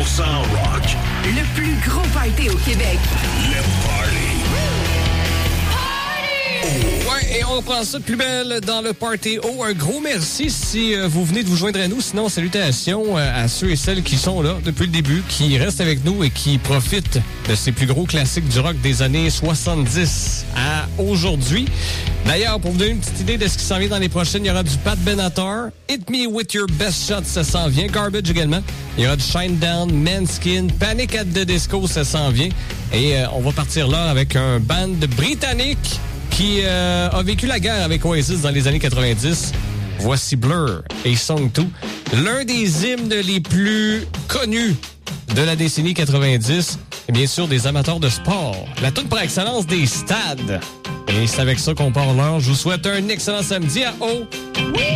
rock. Le plus gros party au Québec. Le Party. Ouais, et on prend ça de plus belle dans le Party O. Un gros merci si vous venez de vous joindre à nous. Sinon, salutations à ceux et celles qui sont là depuis le début, qui restent avec nous et qui profitent de ces plus gros classiques du rock des années 70 à aujourd'hui. D'ailleurs, pour vous donner une petite idée de ce qui s'en vient dans les prochaines, il y aura du Pat Benatar, Hit Me With Your Best Shot, ça s'en vient, Garbage également. Il y aura du Shinedown, Manskin, Panic at the Disco, ça s'en vient. Et on va partir là avec un band britannique qui a vécu la guerre avec Oasis dans les années 90. Voici Blur et Song 2, l'un des hymnes les plus connus de la décennie 90, et bien sûr des amateurs de sport. La tune par excellence des stades. Et c'est avec ça qu'on part l'heure. Je vous souhaite un excellent samedi à O.